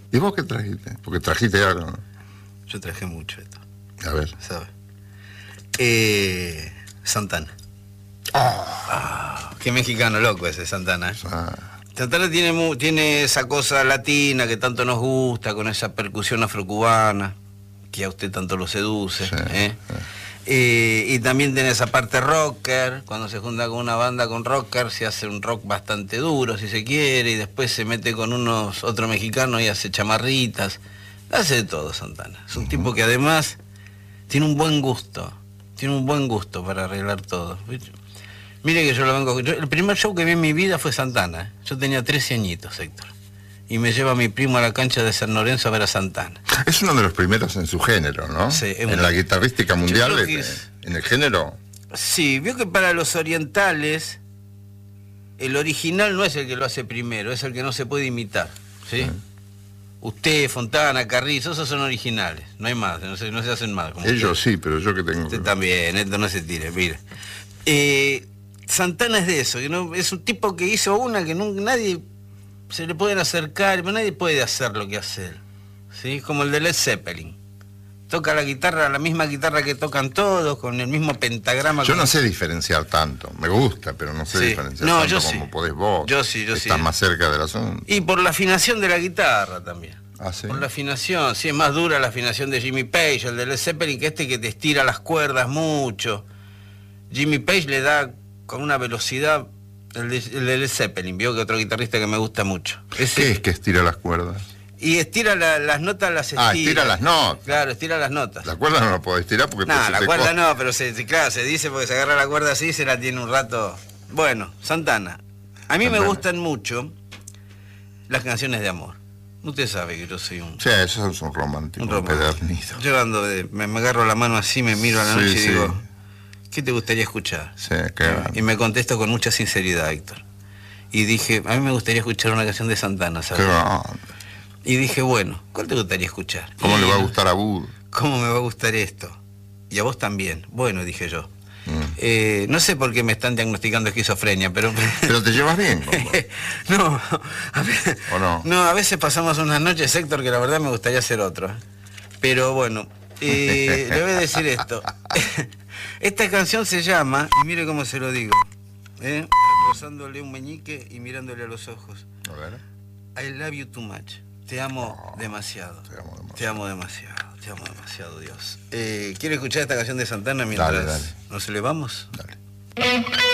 ¿Y vos qué trajiste? Porque trajiste algo, ¿no? Yo traje mucho esto. A ver. ¿Sabes? Santana. Qué mexicano loco ese Santana. Santana tiene esa cosa latina que tanto nos gusta, con esa percusión afrocubana, que a usted tanto lo seduce. Sí, y también tiene esa parte rocker, cuando se junta con una banda con rocker, se hace un rock bastante duro, si se quiere, y después se mete con otro mexicano y hace chamarritas. Hace de todo Santana. Es un tipo que además tiene un buen gusto para arreglar todo. Mire que yo lo vengo... el primer show que vi en mi vida fue Santana. Yo tenía 13 añitos, Héctor. Y me lleva mi primo a la cancha de San Lorenzo a ver a Santana. Es uno de los primeros en su género, ¿no? Sí, en la guitarrística mundial, en el género. Sí, vio que para los orientales, el original no es el que lo hace primero, es el que no se puede imitar, ¿sí? Usted, Fontana, Carrizo, esos son originales, no hay más, no se hacen más. Como ellos usted. Sí, pero yo que tengo... Usted también, esto no se tire, mire. Santana es de eso, que no, es un tipo que hizo una que nadie se le pueden acercar, pero nadie puede hacer lo que hace él, ¿sí? Como el de Led Zeppelin. Toca la guitarra, la misma guitarra que tocan todos, con el mismo pentagrama. Yo no sé diferenciar tanto, me gusta, pero no sé diferenciar tanto yo como sí. podés vos. Yo sí. Estás más cerca del asunto. Y por la afinación de la guitarra también. ¿Ah, sí? Por la afinación, sí, es más dura la afinación de Jimmy Page, el de Led Zeppelin, que que te estira las cuerdas mucho. Jimmy Page le da con una velocidad, el de Led Zeppelin, vio que otro guitarrista que me gusta mucho. ¿Qué es que estira las cuerdas? Y estira las notas, las estira. Estira las notas. Claro, estira las notas. La cuerda no la podés estirar porque... No, la cuerda no, pero claro, se dice porque se agarra la cuerda así y se la tiene un rato. Bueno, Santana. A mí me gustan mucho las canciones de amor. Usted sabe que yo soy un... Sí, eso es un romántico. Un pedernito. Yo ando me agarro la mano así, me miro a la noche y digo, ¿qué te gustaría escuchar? Sí, claro. Y me contesto con mucha sinceridad, Héctor. Y dije, a mí me gustaría escuchar una canción de Santana, ¿sabes? Y dije, bueno, ¿cuál te gustaría escuchar? ¿Cómo le va a gustar a Bud? ¿Cómo me va a gustar esto? Y a vos también. Bueno, dije yo. No sé por qué me están diagnosticando esquizofrenia, pero... ¿Pero te llevas bien? No, ¿O no? No, a veces pasamos unas noches, Héctor, que la verdad me gustaría hacer otro. Pero bueno, le voy a decir esto. Esta canción se llama, y mire cómo se lo digo, rozándole un meñique y mirándole a los ojos. A ver. I love you too much. Te amo demasiado. Te amo demasiado, Dios. ¿Quiere escuchar esta canción de Santana mientras dale. nos elevamos? Dale.